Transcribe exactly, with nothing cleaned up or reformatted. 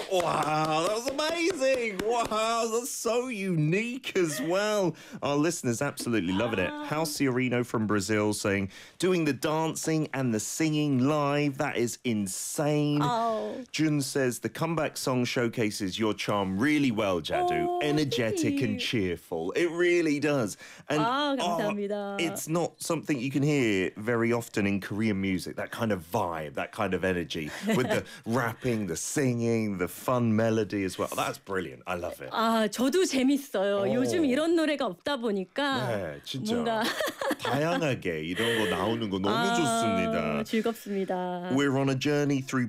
Wow, that was amazing. Wow, that's so unique as well. Our listeners absolutely loving it. Halciorino from Brazil saying, doing the dancing and the singing live, that is insane. Oh. Jun says, the comeback song showcases your charm really well, Jadu. Oh, Energetic thank and you. cheerful. It really does. And 아, oh, 감사합니다. it's not something you can hear very often in Korean music, that kind of vibe, that kind of energy with the rapping, the singing, the fun melody as well. That's brilliant. I love it. 아, 저도 재밌어요. 오. 요즘 이런 노래가 없다 보니까 네, 진짜. 뭔가 다양하게 이런 거 나오는 거 너무 아, 좋습니다. 즐겁습니다. We're on a journey through